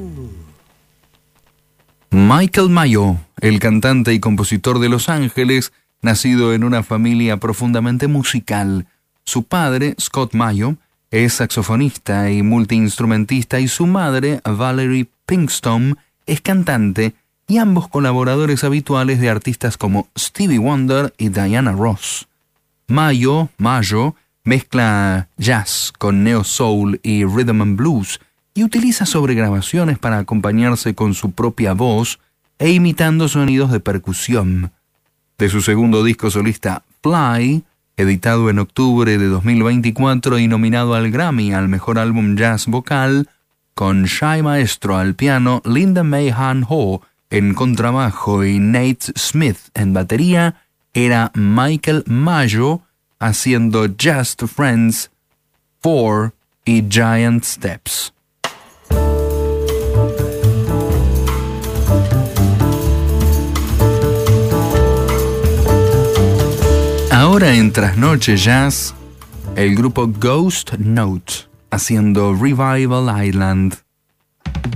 Michael Mayo, el cantante y compositor de Los Ángeles, nacido en una familia profundamente musical. Su padre, Scott Mayo, es saxofonista y multiinstrumentista y su madre, Valerie Pinkston, es cantante y ambos colaboradores habituales de artistas como Stevie Wonder y Diana Ross. Mayo mezcla jazz con neo soul y rhythm and blues y utiliza sobregrabaciones para acompañarse con su propia voz e imitando sonidos de percusión. De su segundo disco solista, Fly, editado en octubre de 2024 y nominado al Grammy al mejor álbum jazz vocal, con Shai Maestro al piano, Linda May Han Ho en contrabajo y Nate Smith en batería, era Michael Mayo haciendo Just Friends, 4 y Giant Steps. Ahora en Trasnoche Jazz, el grupo Ghost Note haciendo Revival Island.